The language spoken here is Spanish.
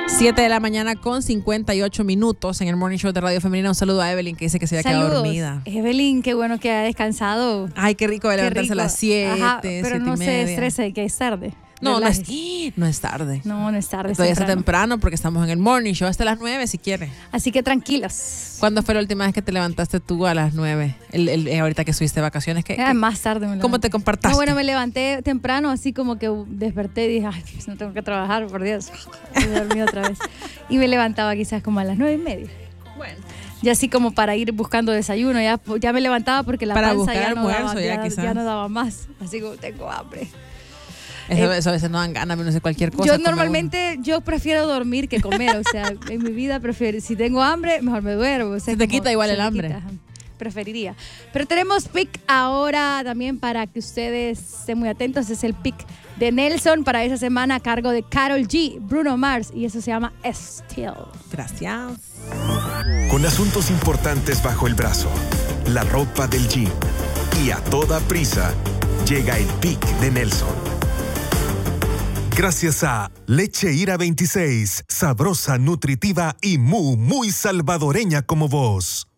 7 de la mañana con 58 minutos en el Morning Show de Radio Femenina. Un saludo a Evelyn, que dice que se había quedado dormida. Evelyn, qué bueno que ha descansado. Ay, qué rico de levantarse a las 7. Ajá, pero no se estrese, que es tarde. No es tarde. No es tarde. Todavía está temprano porque estamos en el Morning Show hasta las 9 si quiere. Así que tranquilos. ¿Cuándo fue la última vez que te levantaste tú a las 9? Ahorita que subiste de vacaciones. Más tarde me levanté. ¿Cómo te compartaste? No, bueno, me levanté temprano, así como que desperté y dije, ay, pues no tengo que trabajar, por Dios. Me dormí otra vez. Y me levantaba quizás como a las 9:30. Bueno. Ya así como para ir buscando desayuno, ya me levantaba porque la para panza ya no daba más. Así como tengo hambre. Eso a veces no dan ganas, no sé, cualquier cosa. Yo normalmente prefiero dormir que comer, o sea, en mi vida prefiero, si tengo hambre, mejor me duermo. O sea, se te quita igual el hambre. Preferiría. Pero tenemos pick ahora también para que ustedes estén muy atentos. Es el pick de Nelson para esa semana a cargo de Karol G, Bruno Mars, y eso se llama Still. Gracias. Con asuntos importantes bajo el brazo, la ropa del gym y a toda prisa, llega el pick de Nelson. Gracias a Leche Ira 26, sabrosa, nutritiva y muy salvadoreña como vos.